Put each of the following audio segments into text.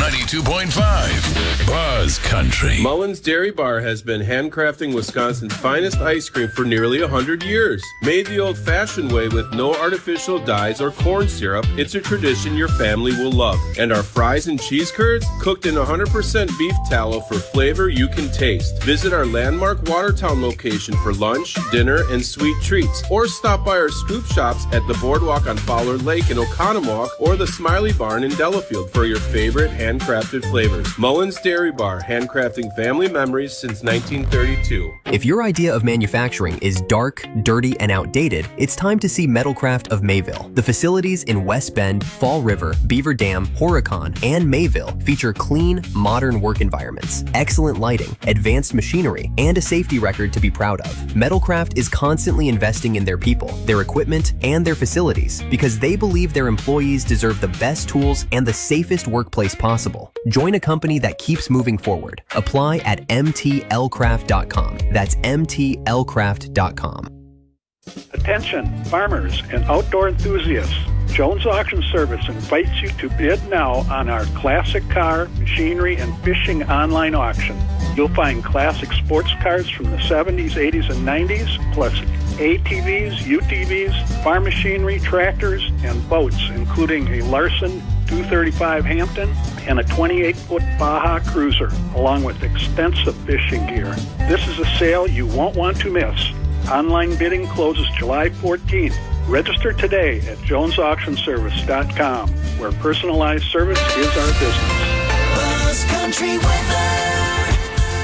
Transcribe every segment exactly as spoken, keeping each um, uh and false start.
ninety-two point five Buzz Country. Mullen's Dairy Bar has been handcrafting Wisconsin's finest ice cream for nearly one hundred years. Made the old-fashioned way with no artificial dyes or corn syrup, it's a tradition your family will love. And our fries and cheese curds, cooked in one hundred percent beef tallow for flavor you can taste. Visit our landmark Watertown location for lunch, dinner, and sweet treats. Or stop by our scoop shops at the Boardwalk on Fowler Lake in Oconomowoc or the Smiley Barn in Delafield for your favorite handcrafted flavors. Mullen's Dairy Bar, handcrafting family memories since nineteen thirty-two. If your idea of manufacturing is dark, dirty, and outdated, it's time to see Metalcraft of Mayville. The facilities in West Bend, Fall River, Beaver Dam, Horicon, and Mayville feature clean, modern work environments, excellent lighting, advanced machinery, and a safety record to be proud of. Metalcraft is constantly investing in their people, their equipment, and their facilities because they believe their employees deserve the best tools and the safest workplace possible. Join a company that keeps moving forward. Apply at m t l craft dot com. That's m t l craft dot com. Attention, farmers and outdoor enthusiasts. Jones Auction Service invites you to bid now on our classic car, machinery, and fishing online auction. You'll find classic sports cars from the seventies, eighties, and nineties, plus A T Vs, U T Vs, farm machinery, tractors, and boats, including a Larson two thirty-five Hampton and a twenty-eight foot Baja Cruiser, along with extensive fishing gear. This is a sale you won't want to miss. Online bidding closes July fourteenth. Register today at jones auction service dot com, where personalized service is our business. Buzz Country weather.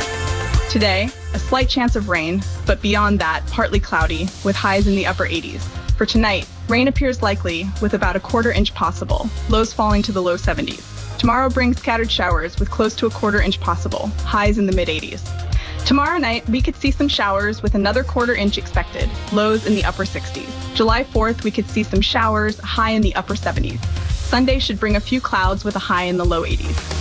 Today, a slight chance of rain, but beyond that, partly cloudy, with highs in the upper eighties. For tonight, rain appears likely, with about a quarter inch possible, lows falling to the low seventies. Tomorrow brings scattered showers, with close to a quarter inch possible, highs in the mid eighties. Tomorrow night, we could see some showers with another quarter inch expected, lows in the upper sixties. July fourth, we could see some showers, high in the upper seventies. Sunday should bring a few clouds with a high in the low eighties.